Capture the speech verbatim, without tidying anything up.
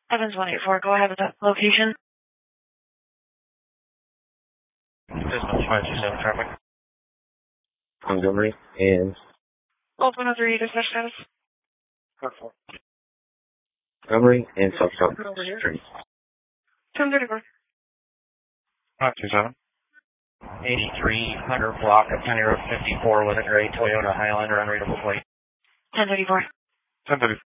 Evans one eight four, go ahead with that location. Dispatch five two seven traffic. Montgomery and... Old one oh three, dispatch status. Montgomery and Foxtrot Street. ten thirty-four. five two seven. eighty-three hundred block of County Road fifty-four with a gray Toyota Highlander unreadable plate. ten thirty-four. ten thirty-four.